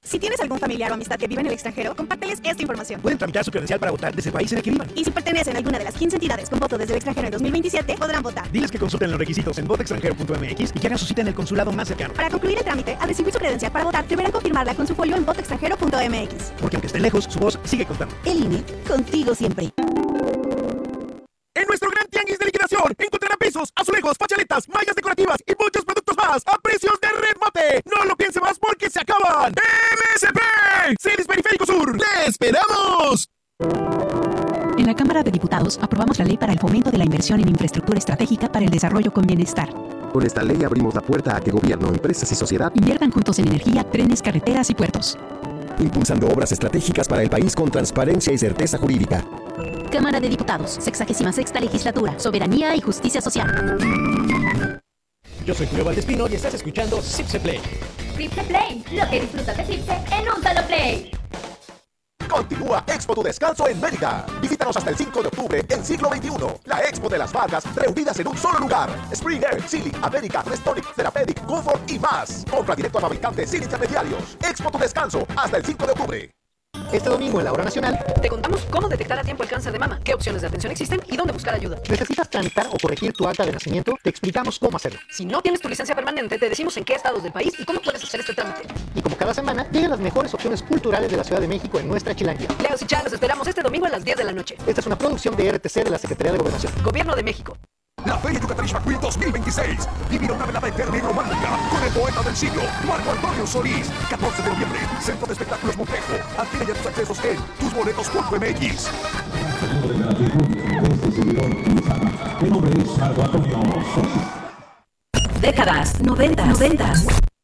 Si tienes algún familiar o amistad que vive en el extranjero, compárteles esta información. Pueden tramitar su credencial para votar desde el país en el que vivan. Y si pertenecen a alguna de las 15 entidades con voto desde el extranjero en 2027, podrán votar. Diles que consulten los requisitos en votoextranjero.mx y que hagan su cita en el consulado más cercano. Para concluir el trámite, al recibir su credencial para votar, deberán confirmarla con su folio en votoextranjero.mx. Porque aunque estén lejos, su voz sigue contando. El INE, contigo siempre. En nuestro gran tianguis de liquidación encontrará pisos, azulejos, fachaletas, mallas decorativas y muchos productos más a precios de remate. No lo piense más porque se acaban. MSP, Celis Periférico Sur, ¡le esperamos! En la Cámara de Diputados aprobamos la ley para el fomento de la inversión en infraestructura estratégica para el desarrollo con bienestar. Con esta ley abrimos la puerta a que gobierno, empresas y sociedad Inviertan juntos en energía, trenes, carreteras y puertos. impulsando obras estratégicas para el país con transparencia y certeza jurídica. Cámara de Diputados, 66ª Legislatura, Soberanía y Justicia Social. Yo soy Julio Valdespino y estás escuchando Cipse Play. Cipse Play, lo que disfrutas de Cipse en un solo play. Continúa Expo Tu Descanso en Mérida. Visítanos hasta el 5 de octubre en Siglo XXI. La Expo de las marcas reunidas en un solo lugar. Springer, Silly, América, Restonic, Therapeutic, Comfort y más. Compra directo a fabricantes sin intermediarios. Expo Tu Descanso hasta el 5 de octubre. Este domingo en la Hora Nacional, te contamos cómo detectar a tiempo el cáncer de mama, qué opciones de atención existen y dónde buscar ayuda. ¿necesitas tramitar o corregir tu acta de nacimiento? Te explicamos cómo hacerlo. Si no tienes tu licencia permanente, te decimos en qué estados del país y cómo puedes hacer este trámite. Y como cada semana, llegan las mejores opciones culturales de la Ciudad de México en nuestra Chilanguia. Leos y Chá, los esperamos este domingo a las 10 de la noche. Esta es una producción de RTC de la Secretaría de Gobernación. Gobierno de México. La Feria Yucatán Ixtaquil 2026. Vivir una velada eterna y romántica con el poeta del siglo, Marco Antonio Solís. 14 de noviembre, Centro de Espectáculos Montejo. Adquiere ya tus accesos en tusboletos.mx. Décadas, noventas.